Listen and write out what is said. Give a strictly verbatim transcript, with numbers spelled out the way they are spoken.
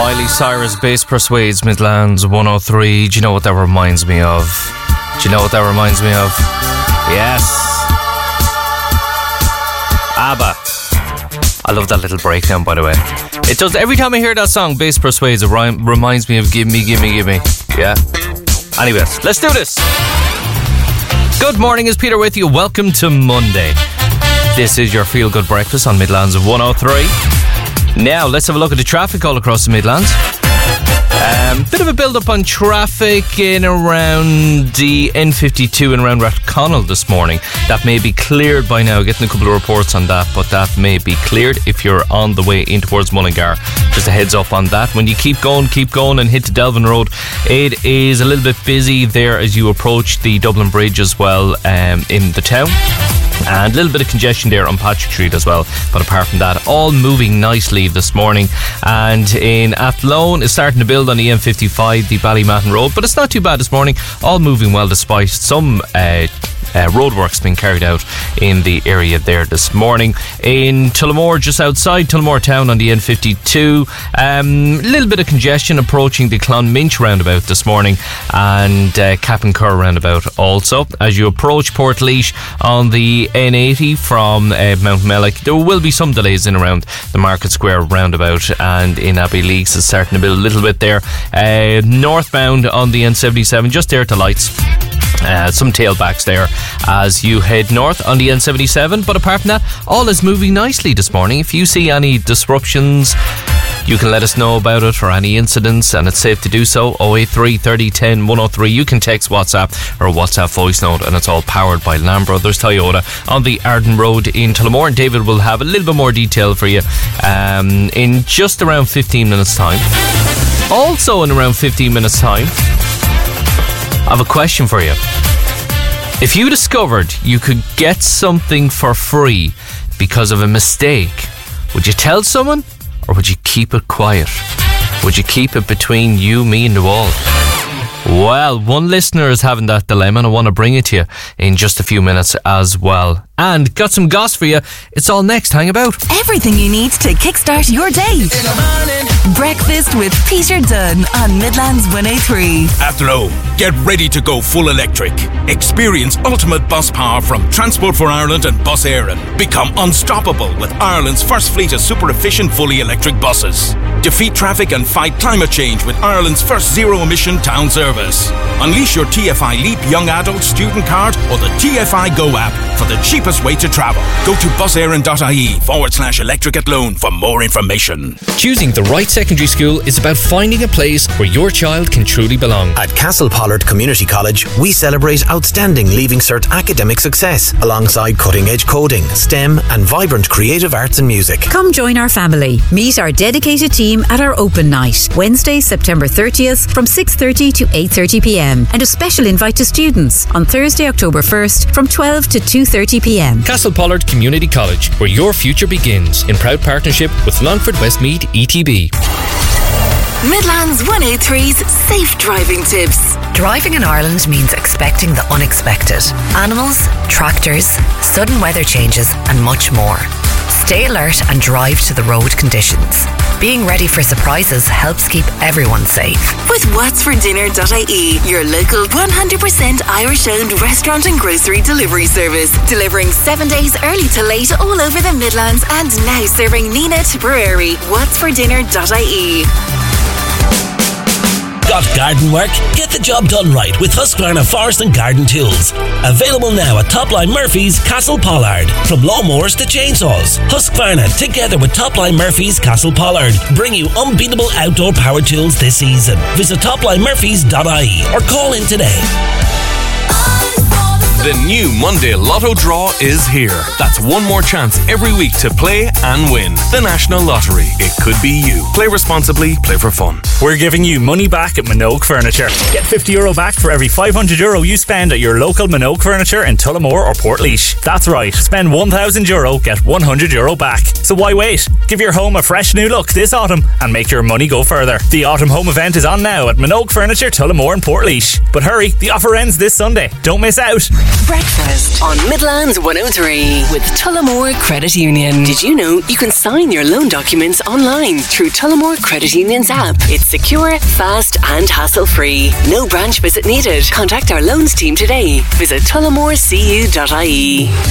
Miley Cyrus, Bass Persuades, Midlands one oh three. Do you know what that reminds me of? Do you know what that reminds me of? Yes. ABBA. I love that little breakdown, by the way. It does. Every time I hear that song, Bass Persuades, it rhyme, reminds me of Give Me, Give Me, Give Me. Yeah. Anyways, let's do this. Good morning, it's Peter with you. Welcome to Monday. This is your Feel Good Breakfast on Midlands one oh three. Now, let's have a look at the traffic all across the Midlands. Um, bit of a build-up on traffic in around the N fifty-two and around Rathconnell this morning. That may be cleared by now. Getting a couple of reports on that, but that may be cleared if you're on the way in towards Mullingar. Just a heads up on that. When you keep going, keep going and hit the Delvin Road, it is a little bit busy there as you approach the Dublin Bridge as well um, in the town. And a little bit of congestion there on Patrick Street as well. But apart from that, all moving nicely this morning. And in Athlone is starting to build on the N fifty-five, the Ballymatton Road. But it's not too bad this morning. All moving well despite some uh, uh, roadworks being carried out in the area there this morning. In Tullamore, just outside Tullamore Town on the N fifty-two, a um, little bit of congestion approaching the Clonminch roundabout this morning. And uh, Cap and Cur roundabout also. As you approach Portlaoise on the N eighty from uh, Mount Mellick, there will be some delays in around the Market Square roundabout, and in Abbey Leaks is starting to build a little bit there. Uh, northbound on the N seventy-seven, just there to lights. Uh, some tailbacks there as you head north on the N seventy-seven, but apart from that, all is moving nicely this morning. If you see any disruptions, you can let us know about it, or any incidents, and it's safe to do so. oh eight three, thirty, ten, one oh three. You can text WhatsApp or WhatsApp voice note, and it's all powered by Lamb Brothers Toyota on the Arden Road in Tullamore. And David will have a little bit more detail for you um, in just around fifteen minutes time. Also in around fifteen minutes time, I have a question for you. If you discovered you could get something for free because of a mistake, would you tell someone, or would you keep it quiet? Would you keep it between you, me and the wall? Well, one listener is having that dilemma, and I want to bring it to you in just a few minutes as well. And got some goss for you. It's all next. Hang about. Everything you need to kickstart your day. In the morning. Breakfast with Peter Dunn on Midlands one oh three. Athlone, get ready to go full electric. Experience ultimate bus power from Transport for Ireland and Bus Éireann. Become unstoppable with Ireland's first fleet of super efficient fully electric buses. Defeat traffic and fight climate change with Ireland's first zero-emission town service. Unleash your T F I Leap Young Adult Student Card or the T F I Go app for the cheapest way to travel. Go to buséireann.ie forward slash electric at loan for more information. Choosing the right secondary school is about finding a place where your child can truly belong. At Castlepollard Community College, we celebrate outstanding Leaving Cert academic success alongside cutting-edge coding, STEM and vibrant creative arts and music. Come join our family. Meet our dedicated team at our open night, Wednesday, September thirtieth from six thirty to eight thirty p m, and a special invite to students on Thursday, October first from twelve to two thirty p m. Castlepollard Community College, where your future begins, in proud partnership with Longford Westmead E T B. Midlands one oh three's safe driving tips. Driving in Ireland means expecting the unexpected. Animals, tractors, sudden weather changes and much more. Stay alert and drive to the road conditions. Being ready for surprises helps keep everyone safe. With whats for dinner dot I E, your local one hundred percent Irish-owned restaurant and grocery delivery service. Delivering seven days early to late all over the Midlands, and now serving Neenah Tipperary. whats for dinner dot I E. Got garden work? Get the job done right with Husqvarna Forest and Garden Tools. Available now at Topline Murphy's, Castlepollard. From lawnmowers to chainsaws, Husqvarna, together with Topline Murphy's, Castlepollard, bring you unbeatable outdoor power tools this season. Visit topline murphys dot I E or call in today. The new Monday Lotto draw is here. That's one more chance every week to play and win. The National Lottery. It could be you. Play responsibly, play for fun. We're giving you money back at Minogue Furniture. Get fifty euro back for every five hundred euro you spend at your local Minogue Furniture in Tullamore or Portlaoise. That's right, spend one thousand euro, get one hundred euro back. So why wait? Give your home a fresh new look this autumn and make your money go further. The autumn home event is on now at Minogue Furniture, Tullamore and Portlaoise. But hurry, the offer ends this Sunday. Don't miss out. Breakfast on Midlands one oh three with Tullamore Credit Union. Did you know you can sign your loan documents online through Tullamore Credit Union's app? It's secure, fast and hassle-free. No branch visit needed. Contact our loans team today. Visit tullamore c u dot I E.